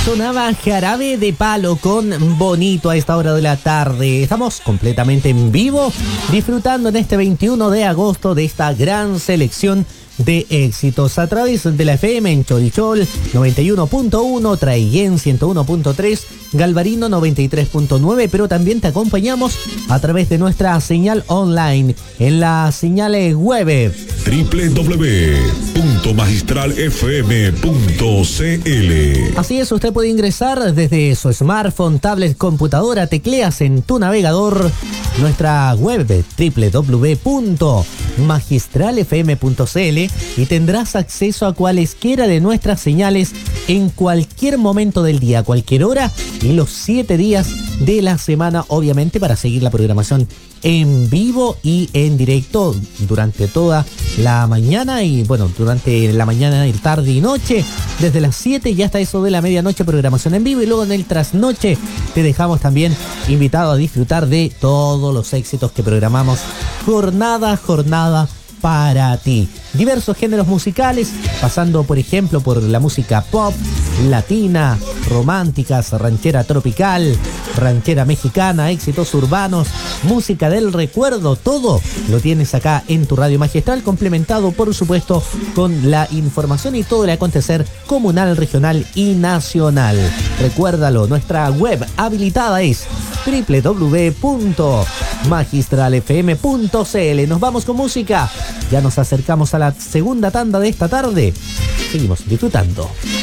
Sonaba Jarabe de Palo con Bonito a esta hora de la tarde. Estamos completamente en vivo, disfrutando en este 21 de agosto de esta gran selección de éxitos a través de la FM en Chorichol 91.1, Traiguén 101.3, Galvarino 93.9, pero también te acompañamos a través de nuestra señal online en la señal web www.magistralfm.cl. Así es, usted puede ingresar desde su smartphone, tablet, computadora, tecleas en tu navegador nuestra web www.magistralfm.cl y tendrás acceso a cualesquiera de nuestras señales en cualquier momento del día, a cualquier hora y los 7 días de la semana, obviamente para seguir la programación en vivo y en directo durante toda la mañana y durante la mañana y tarde y noche, desde las 7 y hasta eso de la medianoche, programación en vivo, y luego en el trasnoche te dejamos también invitado a disfrutar de todos los éxitos que programamos jornada a jornada para ti. Diversos géneros musicales, pasando por ejemplo por la música pop, latina, románticas, ranchera tropical, ranchera mexicana, éxitos urbanos, música del recuerdo, todo lo tienes acá en tu radio magistral, complementado por supuesto con la información y todo el acontecer comunal, regional y nacional. Recuérdalo, nuestra web habilitada es www.magistralfm.cl. Nos vamos con música, ya nos acercamos a la segunda tanda de esta tarde. Seguimos disfrutando.